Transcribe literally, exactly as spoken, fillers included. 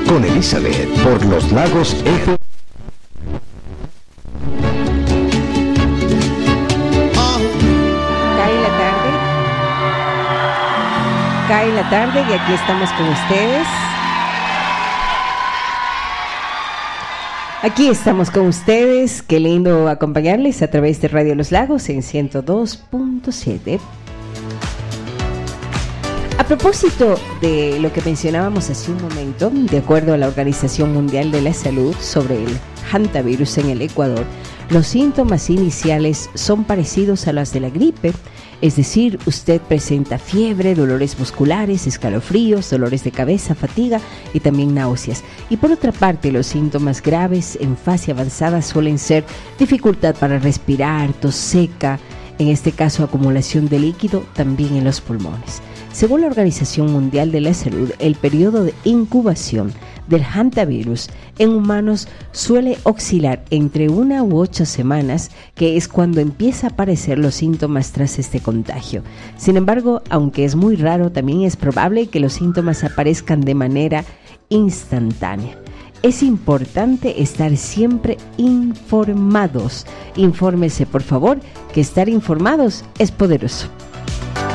con Elizabeth por Los Lagos F. Cae la tarde. Cae la tarde y aquí estamos con ustedes. Aquí estamos con ustedes. Qué lindo acompañarles a través de Radio Los Lagos en ciento dos punto siete. A propósito de lo que mencionábamos hace un momento, de acuerdo a la Organización Mundial de la Salud sobre el hantavirus en el Ecuador, los síntomas iniciales son parecidos a los de la gripe, es decir, usted presenta fiebre, dolores musculares, escalofríos, dolores de cabeza, fatiga y también náuseas. Y por otra parte, los síntomas graves en fase avanzada suelen ser dificultad para respirar, tos seca, en este caso acumulación de líquido también en los pulmones. Según la Organización Mundial de la Salud, el periodo de incubación del hantavirus en humanos suele oscilar entre una u ocho semanas, que es cuando empieza a aparecer los síntomas tras este contagio. Sin embargo, aunque es muy raro, también es probable que los síntomas aparezcan de manera instantánea. Es importante estar siempre informados. Infórmese, por favor, que estar informados es poderoso.